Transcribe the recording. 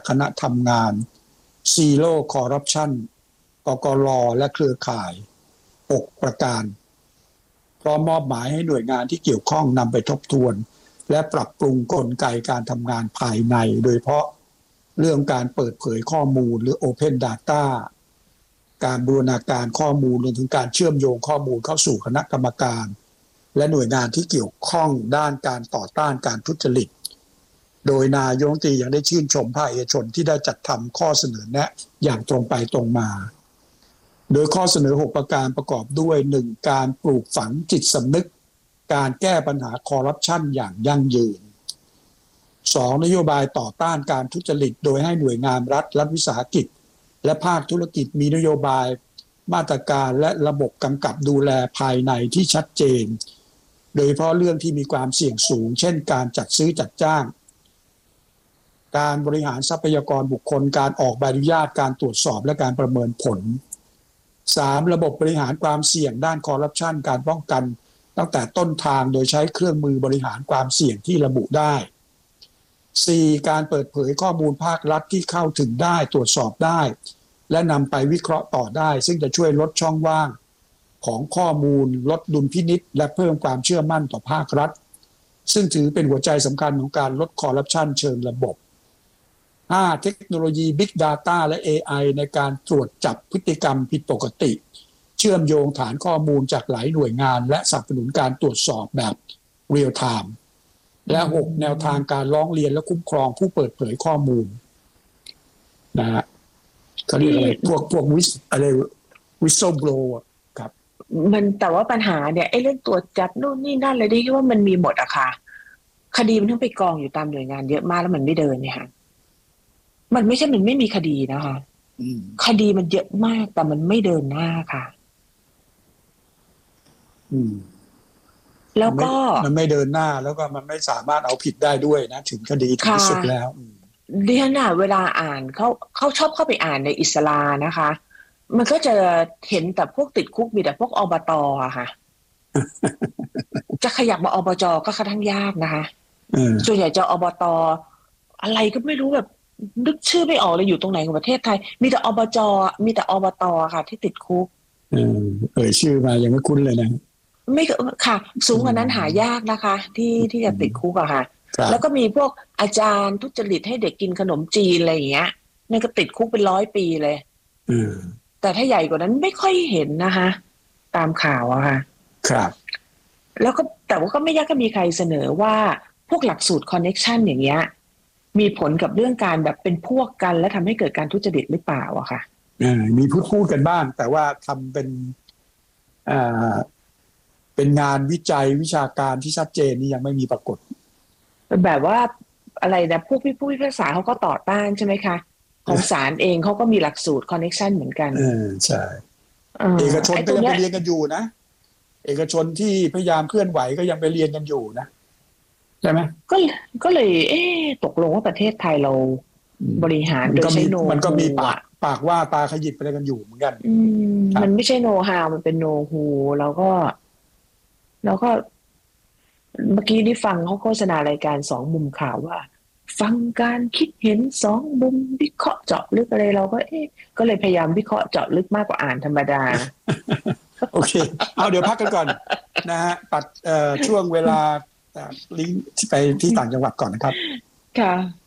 คณะทำงาน Zero Corruption กกร.และเครือข่าย6ประการพร้อมมอบหมายให้หน่วยงานที่เกี่ยวข้องนำไปทบทวนและปรับปรุงกลไกการทำงานภายในโดยเฉพาะเรื่องการเปิดเผยข้อมูลหรือ Open Data การบูรณาการข้อมูลรวมถึงการเชื่อมโยงข้อมูลเข้าสู่คณะกรรมการและหน่วยงานที่เกี่ยวข้องด้านการต่อต้านการทุจริตโดยนายกรัฐมนตรียังได้ชื่นชมภาคเอกชนที่ได้จัดทำข้อเสนอแนะอย่างตรงไปตรงมาโดยข้อเสนอ6ประการประกอบด้วย 1. การปลูกฝังจิตสำนึกการแก้ปัญหาคอร์รัปชันอย่างยั่งยืน 2. นโยบายต่อต้านการทุจริตโดยให้หน่วยงานรัฐวิสาหกิจและภาคธุรกิจมีนโยบายมาตรการและระบบกำกับดูแลภายในที่ชัดเจนโดยเฉพาะเรื่องที่มีความเสี่ยงสูงเช่นการจัดซื้อจัดจ้างการบริหารทรัพยากรบุคคลการออกใบอนุญาตการตรวจสอบและการประเมินผล 3. ระบบบริหารความเสี่ยงด้านคอร์รัปชันการป้องกันตั้งแต่ต้นทางโดยใช้เครื่องมือบริหารความเสี่ยงที่ระบุได้ 4. การเปิดเผยข้อมูลภาครัฐที่เข้าถึงได้ตรวจสอบได้และนำไปวิเคราะห์ต่อได้ซึ่งจะช่วยลดช่องว่างของข้อมูลลดดุลพินิจและเพิ่มความเชื่อมั่นต่อภาครัฐซึ่งถือเป็นหัวใจสำคัญของการลดคอร์รัปชันเชิงระบบ 5. เทคโนโลยี Big Data และ AI ในการตรวจจับพฤติกรรมผิดปกติเชื่อมโยงฐานข้อมูลจากหลายหน่วยงานและสนับสนุนการตรวจสอบแบบ Real Time และ 6. แนวทางการร้องเรียนและคุ้มครองผู้เปิดเผยข้อมูลนะฮะเขาเรียกอะไรพวกwhistleblower ครับมันแต่ว่าปัญหาเนี่ยไอ้เรื่องตรวจจับนู่นนี่นั่นอะไรที่ว่ามันมีหมดอะค่ะคดีมันต้องไปกองอยู่ตามหน่วยงานเยอะมากแล้วมันไม่เดินเนี่ยค่ะมันไม่ใช่มันไม่มีคดีนะคะคดีมันเยอะมากแต่มันไม่เดินหน้าค่ะแล้วก็มันไม่เดินหน้าแล้วก็มันไม่สามารถเอาผิดได้ด้วยนะถึงคดีถึงที่สุดแล้วดิฉันน่ะเวลาอ่านเขาชอบเข้าไปอ่านในอิสลานะคะมันก็จะเห็นแต่พวกติดคุกมีแต่พวกอบต.อะค่ะจะขยับมาอบจ.ก็ค่อนข้างยากนะคะส่วนใหญ่จะอบต.อะไรก็ไม่รู้แบบนึกชื่อไม่ออกเลยอยู่ตรงไหนของประเทศไทยมีแต่อบจ.มีแต่อบต.ค่ะที่ติดคุกชื่อมายังไม่คุ้นเลยนะไม่ค่ะสูงกว่านั้นหายากนะคะที่จะติดคุกอะค่ะแล้วก็มีพวกอาจารย์ทุจริตให้เด็กกินขนมจีนอะไรอย่างเงี้ยนั่นก็ติดคุกเป็น100 ปีเลยแต่ถ้าใหญ่กว่านั้นไม่ค่อยเห็นนะคะตามข่าวอะค่ะครับแล้วก็แต่ว่าก็ไม่ยากก็มีใครเสนอว่าพวกหลักสูตรคอนเน็กชันอย่างเงี้ยมีผลกับเรื่องการแบบเป็นพวกกันและทำให้เกิดการทุจริตหรือเปล่าอะค่ะมีพูดกันบ้างแต่ว่าทำเป็นงานวิจัยวิชาการที่ชัดเจนนี่ยังไม่มีปรากฏแบบว่าอะไรนะผู้พิพากษาเขาก็ต่อต้านใช่ไหมคะของศาลเองเขาก็มีหลักสูตรคอนเน็กชันเหมือนกันใช่เอกชนก็ยังไปเรียนกันอยู่นะเอกชนที่พยายามเคลื่อนไหวก็ยังไปเรียนกันอยู่นะใช่ไหมก็เลยตกลงว่าประเทศไทยเราบริหารโดยใช้โนมันก็มีปากว่าตาขยิบไปกันอยู่เหมือนกันมันไม่ใช่โนฮาวมันเป็นโนฮูแล้วก็เมื่อกี้ได้ฟังเขาโฆษณารายการ2 มุมข่าวว่าฟังการคิดเห็น2 มุมวิเคราะห์เจาะลึกอะไรเราก็ก็เลยพยายามวิเคราะห์เจาะลึกมากกว่าอ่านธรรมดาโอเคเอาเดี๋ยวพักกันก่อนนะฮะตัดช่วงเวลาลิงก์ไปที่ต่างจังหวัดก่อนนะครับค่ะ